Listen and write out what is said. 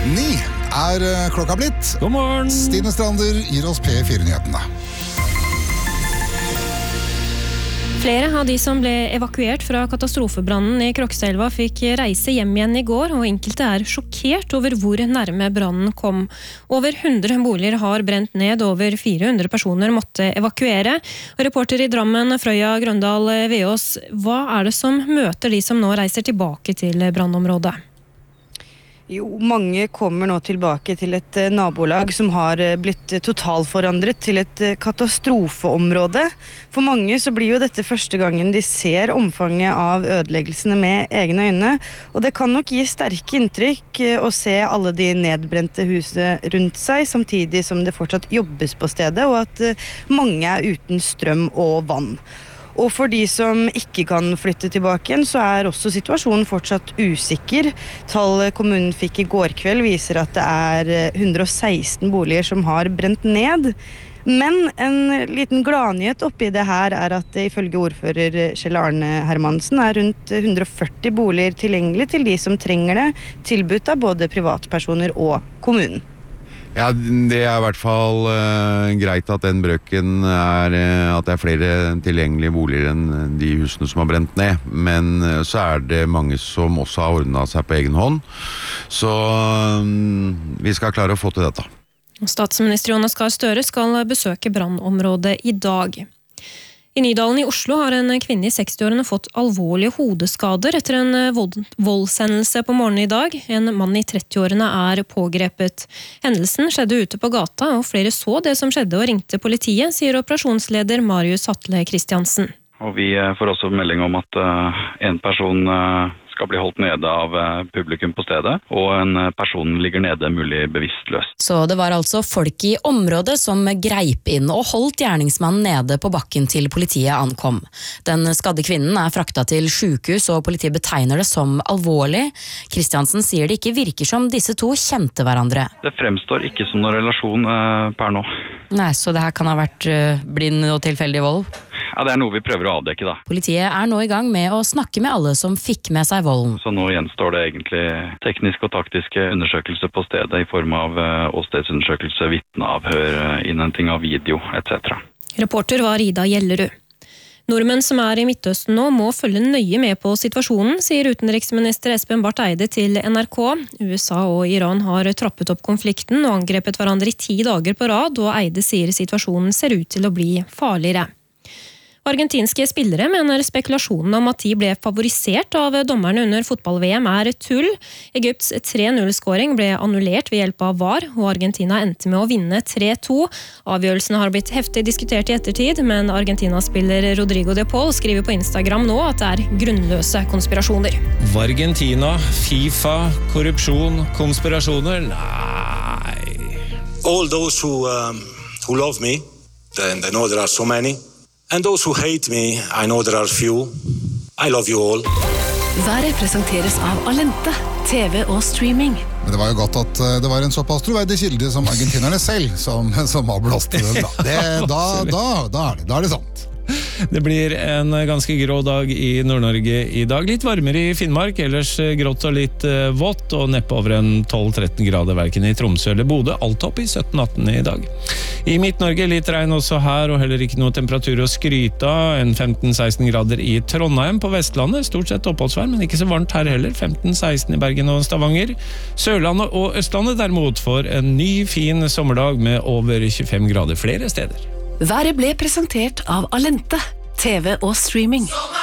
9 klokka blitt. God morgen. Stine Strander gir oss P4-nyhetene. Flere av de som ble evakuert fra katastrofebrannen i Krokstadelva fikk reise hjem igjen i går, og enkelte sjokkert over hvor nærme brannen kom. Over 100 boliger har brent ned, over 400 personer måtte evakuere. Og reporter i Drammen, Frøya Grøndal Veås, hva det som møter de som nå reiser tilbake til brannområdet? Jo, mange kommer nå tilbake til et nabolag som har blitt totalforandret til et katastrofeområde. For mange så blir jo dette første gangen de ser omfanget av ødeleggelsene med egne øyne, og det kan nok gi sterke inntrykk å se alle de nedbrente husene rundt seg, samtidig som det fortsatt jobbes på stedet, og at mange uten strøm og vann. Og for de som ikke kan flytte tilbake igjen, så også situasjonen fortsatt usikker. Tall kommunen fikk i går kveld viser at det 116 boliger som har brent ned. Men en liten gladnyhet oppi det her at det ifølge ordfører Kjell Arne Hermansen rundt 140 boliger tilgjengelig til de som trenger det, tilbudt av både privatpersoner og kommunen. Ja, det I hvert fall greit at den brøken at det flere tilgjengelige boliger enn de husene som har brent ned. Men så det mange som også har ordnet seg på egen hånd. Så vi skal klare å få til dette. Statsminister Jonas Gahr Støre skal besøke brannområdet i dag. I Nydalen i Oslo har en kvinne I 60-årene fått alvorlige hodeskader etter en voldshendelse på morgenen I dag. En mann I 30-årene pågrepet. Hendelsen skjedde ute på gata, og flere så det som skjedde og ringte politiet, sier operasjonsleder Marius Hatle Kristiansen. Og vi får også melding om at en person skal bli holdt nede av publikum på stedet, og en person ligger nede mulig bevisstløst. Så det var altså folk I området som greip inn og holdt gjerningsmannen nede på bakken til politiet ankom. Den skadde kvinnen fraktet til sykehus, og politiet betegner det som alvorlig. Kristiansen sier det ikke virker som disse to kjente hverandre. Det fremstår ikke som noen relasjon per nå. Nei, så det her kan ha vært blind og tilfeldig vold? Ja, det noe vi prøver å avdekke da. Politiet nå I gang med å snakke med alle som fikk med seg volden. Så nå gjenstår det egentlig tekniske og taktiske undersøkelser på stedet I form av åstedsundersøkelse, vitneavhør, innhenting av video, etc. Reporter var Ida Gjellerud. Nordmenn som I Midtøsten nå må følge nøye med på situasjonen, sier utenriksminister Espen Barth Eide til NRK. USA og Iran har trappet opp konflikten og angrepet hverandre I 10 dager på rad, og Eide sier situasjonen ser ut til å bli farligere. Argentinske spillere mener spekulasjonen om at de ble favorisert av dommerne under fotball-VM tull. Egypts 3-0-skåring ble annullert ved hjelp av VAR, og Argentina endte med å vinne 3-2. Avgjørelsen har blitt heftig diskutert I ettertid, men Argentina-spiller Rodrigo de Paul skriver på Instagram nå at det grunnløse konspirasjoner. Argentina, FIFA, korrupsjon, konspirasjoner? Nei. All those who love me, then they know there are so many. And those who hate me, I know there are few. I love you all. Været presenteres av Alente, TV og streaming. Men det var jo godt at det var en såpass troverdig kilde som argentinerne selv som har blåst det. Da det sant. Det blir en ganske grå dag I Nord-Norge I dag. Litt varmere I Finnmark, ellers grått og litt vått, og neppe over en 12-13 grader hverken I Tromsø eller Bodø. Alt opp I 17-18 I dag. I Midt-Norge litt regn også her, og heller ikke noe temperatur å skryte av. En 15-16 grader I Trondheim på Vestlandet. Stort sett oppholdsvær, men ikke så varmt her heller. 15-16 I Bergen og Stavanger. Sørlandet og Østlandet derimot får en ny, fin sommerdag med over 25 grader flere steder. Været ble presentert av Alente, TV og streaming.